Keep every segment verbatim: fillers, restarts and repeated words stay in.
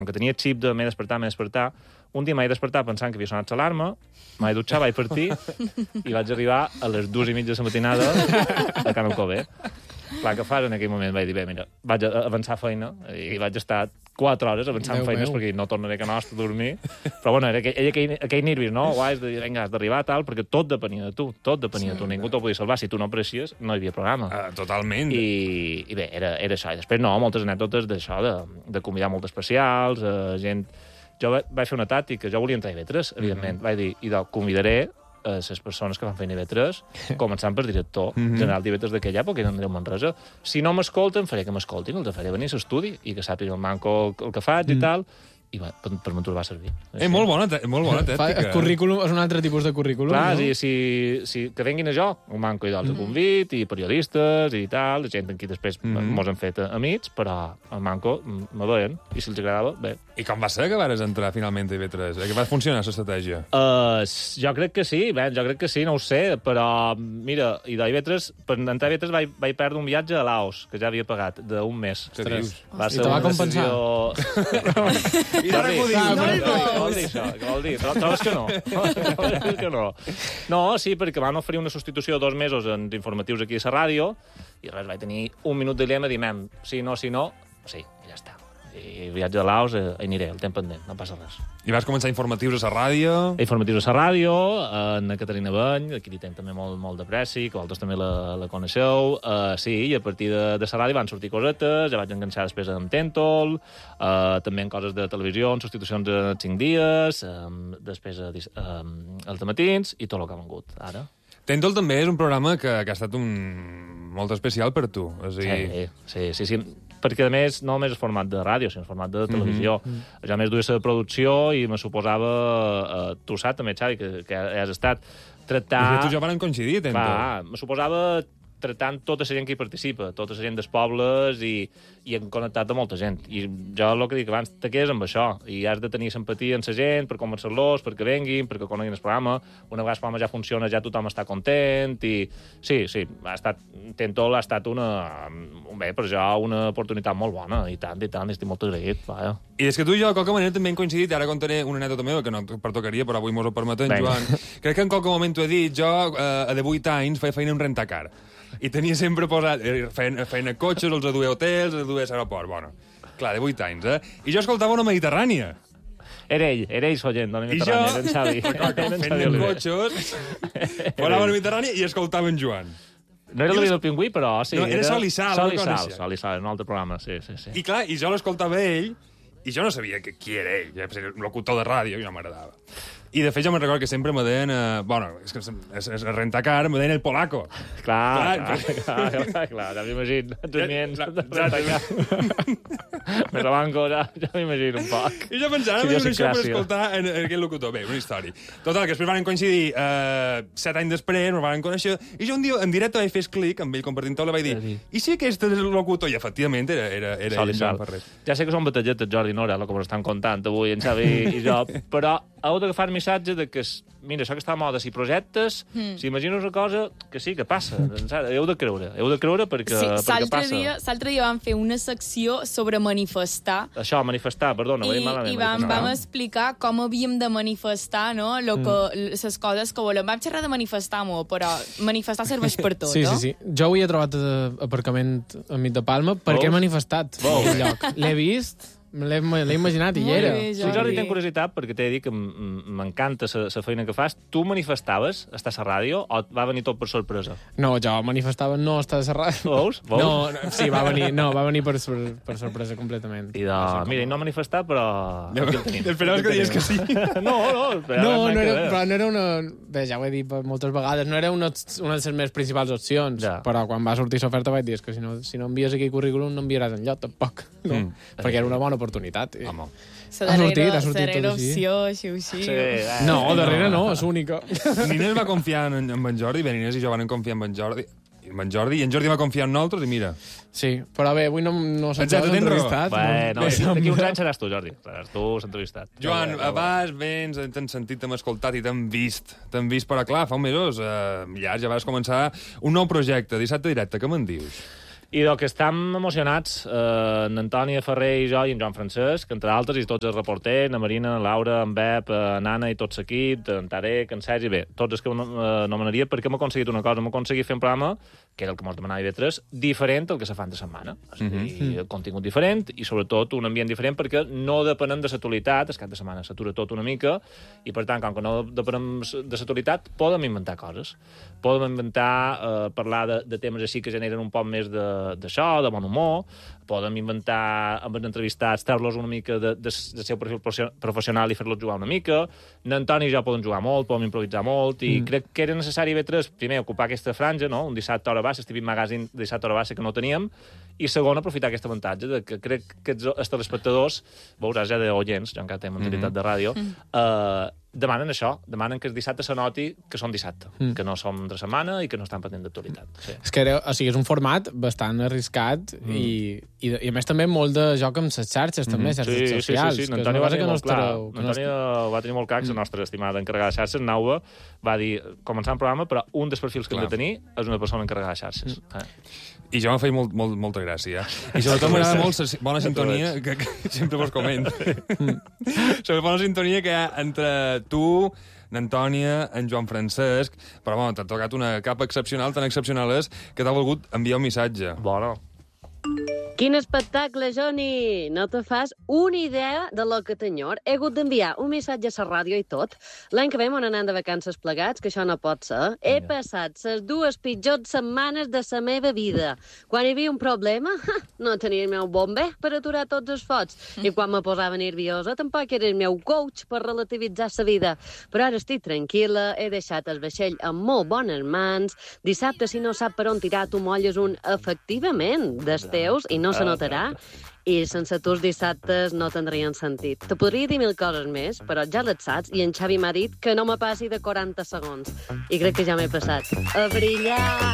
que tenia xip de m'he despertat, m'he despertat, un dia m'he despertat pensant que havia sonat l'alarma, m'he dutxat, vaig partir i vaig arribar a les dues i mitja de la matinada a Can Alcover. Clar, que fas en aquell moment? Vaig dir, bé, mira, vaig avançar feina i vaig estar quatre hores avançant Déu feines meu. Perquè no tornaré a nostre a dormir. Però bueno, era aquell, aquell, aquell nervis, no? Guais, de dir, vinga, has d'arribar tal, perquè tot depenia de tu, tot depenia sí, de tu. Ningú t'ho podia salvar. Si tu no apareixies, no hi havia programa. Uh, totalment. I, I bé, era, era això. I després, no, moltes anècdotes d'això, de, de convidar molt especials, uh, gent... Jo vaig fer una tàctica, jo volia entrar a I V tres, evidentment. Mm-hmm. Vaig dir, i de, convidaré a les persones que van fer I V tres, començant per director mm-hmm. general d'I V tres d'aquella època, i d'Andreu Manresa. Si no m'escolten, faré que m'escoltin, els faré venir a l'estudi i que sàpiga el manco el que faig mm. i tal. I va, per, per mentre va servir. Eh, molt bona, molt bona tècnica. El currículum és un altre tipus de currículum, Clar, no? sí, sí, sí, que venguin a jo, un manco i doncs mm. convit, i periodistes i tal, gent amb qui després mm. mos han fet amics, però el manco me veien, i si els agradava, bé. I com va ser que vares entrar finalment a I V tres? Que va funcionar l'estratègia? Uh, jo crec que sí, bé, jo crec que sí, no ho sé, però, mira, i d'I V tres, per entrar a I V tres vaig, vaig perdre un viatge a Laos, que ja havia pagat, d'un mes. Què dius? Va I te va compensar? Decisió... I ara que ho dius? No el vols? Què vol dir això? Què vol dir? Trobes que no? Trobes que no? No, sí, perquè van oferir una substitució de dos mesos en informatius aquí a la ràdio i res, vaig tenir un minut de dilema i dir, mem, sí, no, sí, no, sí, ja està. I viatge a Laos, eh, hi aniré, el temps pendent, no passa res. I vas començar informatius a la ràdio? Informatius a la ràdio, en Caterina Beny, aquí li tenc també molt, molt de pressi, que vosaltres també la, la coneixeu. Uh, sí, i a partir de, de la ràdio van sortir cosetes, ja vaig enganxar després amb Tentol, uh, també en coses de televisió, en substitucions de cinc dies, um, després a, um, als matins, i tot el que ha vengut ara. Tentol també és un programa que, que ha estat un... molt especial per tu. És a dir... Sí, sí, sí, sí. Perquè, a més, no només és format de ràdio, sinó format de televisió. Mm-hmm. Ja més duia la producció i me suposava... Eh, tu saps també, Xavi, que, que has estat tractar... I tu ja van coincidir, Tentol. Va, me suposava tractant tota la gent que hi participa, tota la gent dels pobles i, i hem connectat amb molta gent. I jo el que dic abans, te quedes amb això, i has de tenir simpatia amb la gent per convencer-los, perquè venguin, perquè coneguin el programa. Una vegada el programa ja funciona, ja tothom està content, i sí, sí, ha estat, Tentol ha estat una, bé, per jo, una oportunitat molt bona, i tant, i tant, i estic molt agraït, vaja. I és que tu i jo, de qualque manera, també hem coincidit, ara contaré una anècdota meva, que no pertocaria, però avui mos ho permeten, Joan. Crec que en qualque moment t'ho he dit, jo, eh, a de vuit anys, feia feina en rentacar. I tenia sempre posat... Feien, feien cotxes, els aduia a hotels, els aduia a l'aeroport. Bueno, clar, de vuit anys, eh? I jo escoltava una Mediterrània. Era ell, era ell soient, no Mediterrània, era en Xavi. Fent cotxes, volava a Mediterrània i escoltava en Joan. No era la vida del pingüí, però sí. No, era Sol i Sal. Sol i Sal, Sol i Sal, un altre programa, sí, sí, sí. I clar, i jo l'escoltava ell, i jo no sabia que, qui era ell, ja, un locutor de ràdio, i no m'agradava. I, de fet, jo me'n recordo que sempre me deien... Eh, bueno, és que es, es rentacar, me deien el polaco. Clar, clar, clar, clar, clar, clar, ja m'imagino. Durmient, rentacar. Me la banco, ja, ja m'imagino un poc. I jo pensava, si això per escoltar en, en aquell locutor. Bé, una història. Total, que després van coincidir eh, set anys després, ens van conèixer, i jo un dia, en directe, vaig fer clic amb ell compartint tot, li vaig dir, i si aquest és el locutor? I, efectivament, era, era, era ell, Joan Ferrer. Ja sé que són batalletes, Jordi Nora, el que ens estan contant avui, en Xavi i jo, però heu d'agafar el missatge de que, mira, això que està a moda, si projectes, mm. si imagines una cosa, que sí, que passa. Heu de creure, heu de creure perquè, sí, perquè passa. L'altre dia vam fer una secció sobre manifestar. Això, manifestar, perdona, ho he dit malament. I vam, vam explicar com havíem de manifestar, no?, lo que, mm. les coses que volem. Vam xerrar de manifestar molt, però manifestar serveix per tot, sí, no? Sí, sí. Jo avui he trobat aparcament enmig de Palma perquè he manifestat en aquell lloc. L'he vist... L'he imaginat i hi era. Bé, sí, Jordi, tinc curiositat, perquè t'he dit que m'encanta la feina que fas. Tu manifestaves estar a la ràdio o va venir tot per sorpresa? No, jo manifestava no estar a la ràdio. Veus? Veus? No, no, sí, va venir, no, va venir per, per sorpresa completament. I de, mira, i no manifestar, però... Ja, esperaves que digués que sí. No, no, no, no era, però no era una... Bé, ja ho he dit moltes vegades, no era una, una de les més principals opcions, ja. Però quan va sortir l'oferta vaig dir que si no, si no envies aquí currículum no enviaràs enlloc, tampoc. No? Mm. Perquè era una bona oportunitat. I... Home. Ha sortit, ha sortit tot així. Opció, així, així. Sí, eh, no, darrere no, és única. N'Inés va confiar en, en en Jordi, bé, n'Inés i jo van confiar en en Jordi, en en Jordi, i en Jordi va confiar en nosaltres, i mira. Sí, però bé, avui no, no s'ha entrevistat. Bé, no, d'aquí uns anys seràs tu, Jordi. Seràs tu, s'ha entrevistat. Joan, vas, vens, t'hem sentit, t'hem escoltat i t'hem vist. T'hem vist, però clar, fa uns mesos, eh, ja, ja vas començar un nou projecte, Dissabte Directe, què me'n dius? I del que estem emocionats, eh, en Antònia Ferrer i jo i en Joan Francesc, entre altres, i tots els reporters, na Marina, en Laura, en Bep, en Anna i tot l'equip, en Tarek, en Sergi, bé, tots els que eh, nomenaria, perquè hem aconseguit una cosa, hem aconseguit fer un programa, que era el que ens demanava I V tres, diferent al que se fa de setmana. És a dir, mm-hmm. contingut diferent i, sobretot, un ambient diferent, perquè no depenem de l'actualitat, el cap de setmana s'atura tot una mica, i, per tant, com que no depenem de l'actualitat, podem inventar coses. Podem inventar, eh, parlar de, de temes així que generen un poc més de d'això, de bon humor, podem inventar amb els entrevistats, treure-los una mica de, de, del seu perfil professional i fer-los jugar una mica. N'Antoni i jo podem jugar molt, podem improvisar molt, i mm. crec que era necessari I V tres, primer, ocupar aquesta franja, no? Un dissabte a hora baixa, T V Magazine de dissabte a hora baixa que no teníem, i segon, aprofitar aquest avantatge, de que crec que els telespectadors, veuràs ja d'oients, jo encara tenc mentalitat de ràdio, mm. eh, demanen això, demanen que el dissabte se noti que són dissabte, mm. que no som de setmana i que no estan patint d'actualitat. Sí. És que era, o sigui, és un format bastant arriscat mm. i, i, i a més també molt de joc amb les xarxes, mm. també, xarxes sí, socials. Sí, sí, sí. N'Antoni va tenir molt clar. N'Antoni va tenir molt clar que la nostra estimada encarregada de xarxes, Nauva, va dir, començant el programa, però un dels perfils que hem de tenir és una persona encarregada de xarxes. Mm. Eh? I jo m'ha fet molt, molt, molta gràcia. I sobretot m'agrada molt la bona sintonia, que, que sempre vos comento. Sobre bona sintonia que hi ha entre tu, n'Antònia, en Joan Francesc, però bueno, t'ha tocat una capa excepcional, tan excepcional és que t'ha volgut enviar un missatge. Bueno. Quin espectacle, Johnny! No te fas una idea de lo que t'enyor. He hagut d'enviar un missatge a la ràdio i tot. L'any que ve m'on anant de vacances plegats, que això no pot ser. He passat les dues pitjors setmanes de la meva vida. Quan hi havia un problema, no tenia el meu bomber per aturar tots els focs. I quan me posava nerviosa, tampoc era el meu coach per relativitzar la vida. Però ara estic tranquil·la, he deixat el vaixell amb molt bones mans. Dissabte, si no sap per on tirar, tu molles un efectivament dels teus i no se notarà, i sense tu els dissabtes no tindrien sentit. Te podria dir mil coses més, però ja les saps, i en Xavi m'ha dit que no me passi de quaranta segons. I crec que ja m'he passat. A brillar!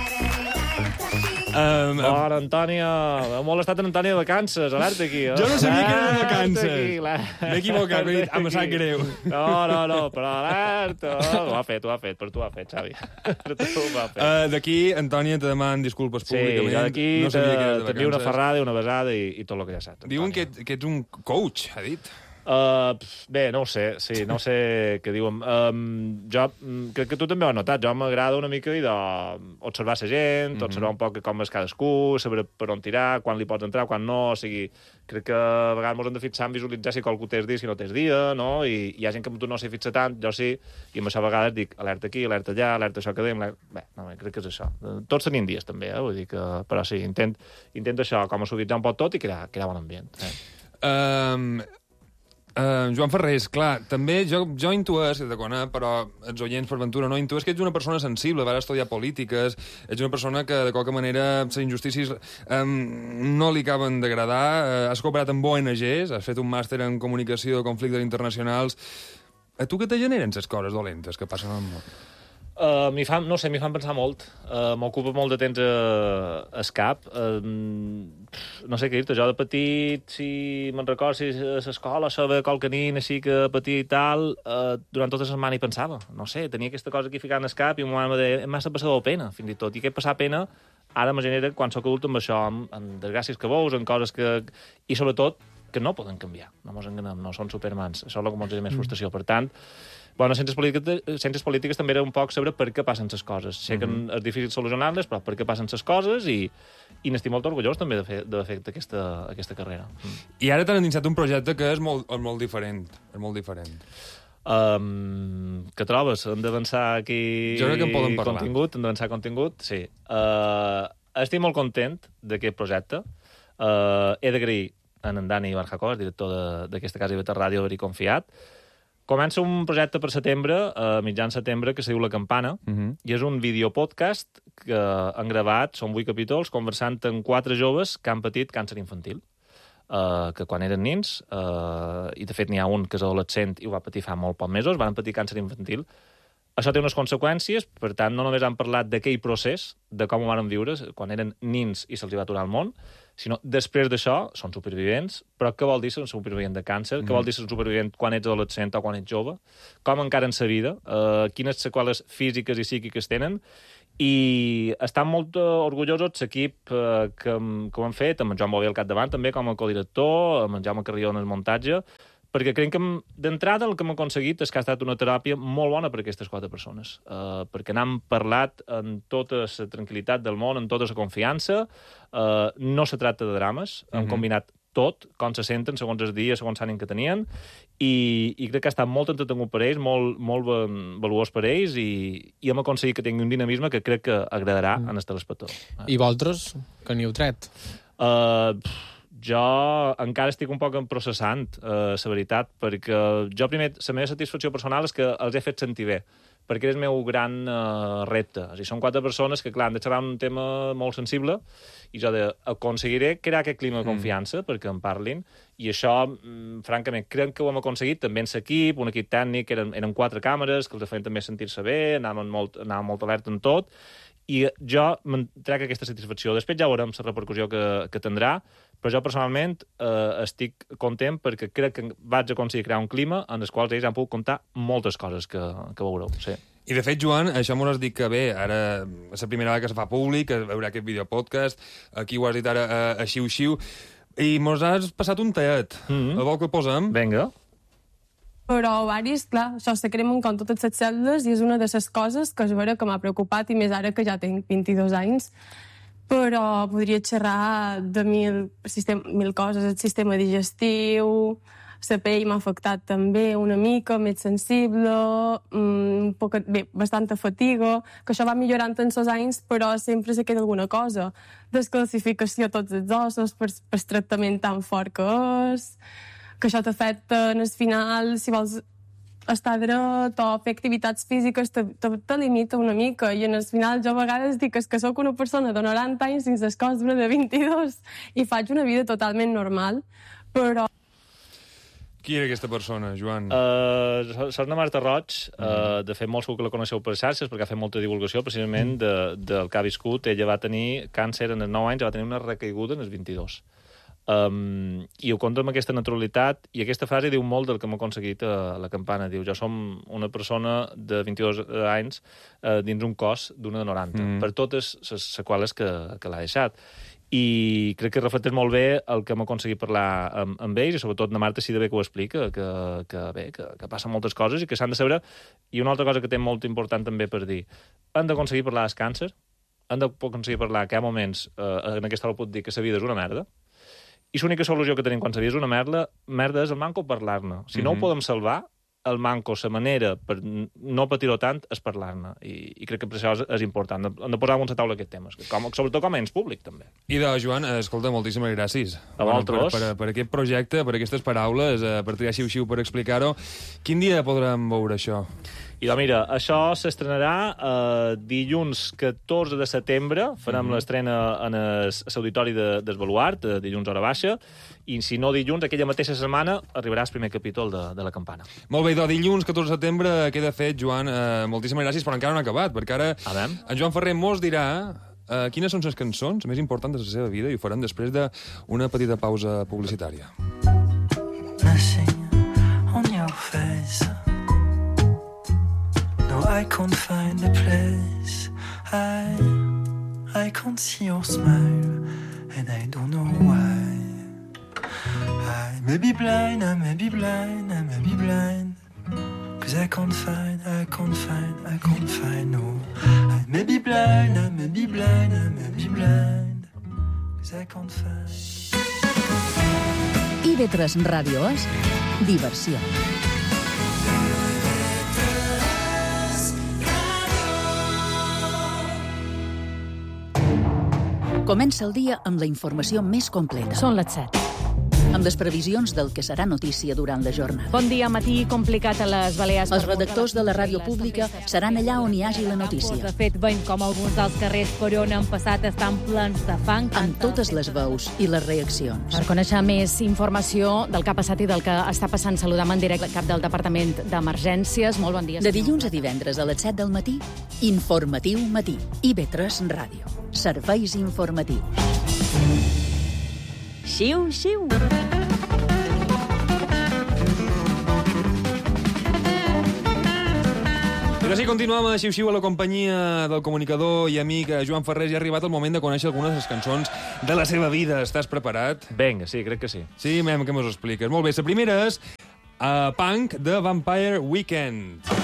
Um, Bona, Antònia. Heu molestat en Antònia de vacances. Alerta aquí. Eh? Jo no sabia que era de vacances. M'he equivocat, m'he dit, em sap greu. No, no, no, però alerta. Oh, ho ha fet, ho ha fet. Per tu ho ha fet, Xavi. Per tu ho ha fet. Uh, d'aquí, Antònia, te deman disculpes públicament. Sí, d'aquí no t'envio una ferrada i una besada i, i tot el que ja saps. Diuen que, que ets un coach, ha dit. Uh, bé, no ho sé, sí, no ho sé què diuen. Um, jo crec que tu també ho has notat. Jo m'agrada una mica observar la gent, mm-hmm. observar un poc com és cadascú, saber per on tirar, quan li pots entrar, quan no. O sigui, crec que a vegades ens hem de fixar en visualitzar si qualcú tens dia, si no tens dia, no? I hi ha gent que amb tu no s'hi fixa tant, jo sí, i amb això a vegades dic alerta aquí, alerta allà, alerta això que dèiem. Bé, no, crec que és això. Tots tenien dies, també, eh? Vull dir que... Però sí, intent, intent això, com a suavitzar un poc tot i crear, crear bon ambient. Eh? Um... Uh, Joan Ferrés, clar, també jo, jo intuès, de quan, però els oients per ventura no, intuès que ets una persona sensible, vas estudiar polítiques, ets una persona que de qualque manera les injustícies um, no li acaben d'agradar, uh, has cooperat amb O N Ges, has fet un màster en comunicació de conflictes internacionals. A tu què te generen les coses dolentes que passen al món? Uh, m'hi fan, no sé, m'hi fan pensar molt. Uh, M'ocupa molt de temps uh, el cap. Uh, no sé què dir-te, jo de petit, si me'n recordo, si a l'escola saber qualque nin així que patia i tal, uh, durant tota la setmana hi pensava. No sé, tenia aquesta cosa aquí ficant al cap i ma mare em deia, m'has de passar pena, fins i tot. I aquest passar pena ara me genera, quan soc adult, amb això, amb, amb desgràcies que veus, en coses que... I sobretot, que no poden canviar. No mos enganem, no són supermans. Això és el que mos genera més frustració. Per tant, bueno, ciències polítiques, ciències polítiques també era un poc saber per què passen les coses. Sé que mm -hmm. és difícil solucionar-les, però per què passen les coses i, i n'estic molt orgullós també de fer, de fer aquesta, aquesta carrera. Mm. I ara t'han endinsat un projecte que és molt, és molt diferent. És molt diferent. Um, què trobes? Hem d'avançar aquí... Jo crec que en podem parlar. Contingut, hem d'avançar contingut, sí. Uh, estic molt content d'aquest projecte. Uh, he d'agrair a en Dani Barjacós, director d'aquesta casa I V tres Ràdio, haver-hi confiat. Comença un projecte per setembre, a mitjan setembre, que se diu La Campana, uh -huh. i és un videopodcast que han gravat, són vuit capítols, conversant amb quatre joves que han patit càncer infantil, uh, que quan eren nins, uh, i de fet n'hi ha un que és adolescent i ho va patir fa molt pocs mesos, van patir càncer infantil. Això té unes conseqüències, per tant, no només han parlat d'aquell procés, de com ho van viure quan eren nins i se'ls va aturar al món, sinó després d'això són supervivents, però què vol dir ser un supervivent de càncer? Mm. Què vol dir ser un supervivent quan ets adolescent o quan ets jove? Com encaren sa vida? Uh, quines seqüeles físiques i psíquiques tenen? i estan molt orgullosos l'equip eh, que, que ho han fet, amb en Joan Bové al capdavant també com a codirector, amb en Jaume Carrió en el muntatge, perquè crec que d'entrada el que hem aconseguit és que ha estat una teràpia molt bona per a aquestes quatre persones, uh, perquè n'hem parlat amb tota la tranquil·litat del món, amb tota la confiança, uh, no se tracta de drames, mm-hmm. hem combinat tot, com se senten, segons els dies, segons l'ànim que tenien, i, i crec que ha estat molt entretengut per ells, molt, molt valuós per ells, i, i hem aconseguit que tingui un dinamisme que crec que agradarà mm. en el telespectador. I vosaltres, que n'hi heu tret? Uh, jo encara estic un poc processant, uh, la veritat, perquè jo primer, la meva satisfacció personal és que els he fet sentir bé, perquè és el meu gran uh, repte. O sigui, són quatre persones que, clar, han de xerrar un tema molt sensible i jo de, aconseguiré crear aquest clima de confiança mm. perquè en parlin, i això, mm, francament, crec que ho hem aconseguit també en l'equip, un equip tècnic, eren, eren quatre càmeres, que els feien també sentir-se bé, anàvem molt, anàvem molt alerta en tot, i jo me'n trec aquesta satisfacció. Després ja veurem la repercussió que, que tindrà, però jo personalment eh, estic content perquè crec que vaig aconseguir crear un clima en el qual ells han pogut contar moltes coses que, que veureu. Sí. I de fet, Joan, això m'ho has dit que bé, ara és la primera vegada que se fa públic, que veurà aquest videopodcast, aquí ho has dit ara a, a xiu-xiu, i mos has passat un teat. Mm-hmm. El vol que el posem? Vinga. Però ovaris, clar, això se cremen com totes les cèl·lules i és una de les coses que és vera que m'ha preocupat, i més ara que ja tinc vint-i-dos anys. Però podria xerrar de mil, sistema, mil coses, el sistema digestiu, la pell m'ha afectat també una mica, més sensible, un poc, bé, bastanta fatiga, que això va millorant en els anys, però sempre se queda alguna cosa. Descalcificació a tots els ossos per, per el tractament tan fort que és, que això t'afecta en el final, si vols estar dret o fer activitats físiques te, te, te limita una mica, i en el final jo a vegades dic que sóc una persona de noranta anys dins el cos d'una de vint-i-dos i faig una vida totalment normal, però... Qui era aquesta persona, Joan? Uh, Sona Marta Roig, uh, de fet molt segur que la coneixeu per xarxes perquè ha fet molta divulgació precisament de, del que ha viscut. Ella va tenir càncer en els nou anys, va tenir una recaiguda en els vint-i-dos. Um, i ho conta amb aquesta naturalitat, i aquesta frase diu molt del que hem aconseguit a la campana. Diu, jo som una persona de vint-i-dos anys uh, dins un cos d'una de noranta, mm. per totes les seqüeles que, que l'ha deixat. I crec que reflecteix molt bé el que hem aconseguit parlar amb, amb ells, i sobretot na Marta sí de bé que ho explica, que, que, bé, que, que passen moltes coses i que s'han de saber. I una altra cosa que té molt important també per dir, han d'aconseguir parlar del càncer, han d'aconseguir parlar que hi ha moments, eh, en aquesta hora puc dir que la vida és una merda, i l'única solució que tenim quan la vida és una merda, merda és el manco parlar-ne. Si mm-hmm. no ho podem salvar, el manco, la manera per no patir-ho tant és parlar-ne. I, I crec que per això és, és important. Hem de posar a taula aquests temes, com, sobretot com a ens públic, també. I de Joan, escolta, moltíssimes gràcies. A vosaltres. Per, per, per aquest projecte, per aquestes paraules, per triar xiu-xiu per explicar-ho. Quin dia podrem veure això? I doncs mira, això s'estrenarà eh, dilluns catorze de setembre, farem mm-hmm. l'estrena en l'auditori de, del Baluart, de dilluns hora baixa, i si no dilluns, aquella mateixa setmana, arribarà el primer capítol de, de la campana. Molt bé, doncs dilluns catorze de setembre queda fet, Joan. Eh, moltíssimes gràcies, però encara no ha acabat, perquè ara en Joan Ferrer mos dirà eh, quines són les cançons més importants de la seva vida, i ho farem després d'una petita pausa publicitària. On your face, no, I can't find a place. I, I can't see your smile, and I don't know why. I may be blind, I may be blind, I may be blind, cause I can't find, I can't find, I can't find, no. I may be blind, I may be blind, I may be blind, cause I can't find. I V tres Ràdio és diversió. Comença el dia amb la informació més completa. Són les set. Amb les previsions del que serà notícia durant la jornada. Bon dia, matí complicat a les Balears. Els redactors de la ràdio pública seran allà on hi hagi la notícia. De fet, veiem com alguns dels carrers per on han passat estan plens de fang. Amb totes les veus i les reaccions. Per conèixer més informació del que ha passat i del que està passant, saludam en directe el cap del Departament d'Emergències. Molt bon dia. De dilluns a divendres a les set del matí, Informatiu Matí. I V tres Ràdio. Serveis informatius. Xiu, xiu. Però sí, continuem a Xiu-Xiu a la companyia del comunicador i amic Joan Ferrer. Ja ha arribat el moment de conèixer algunes de les cançons de la seva vida. Estàs preparat? Vinga, sí, crec que sí. Sí, mem, que mos ho expliques. Molt bé, la primera és uh, Punk de Vampire Weekend.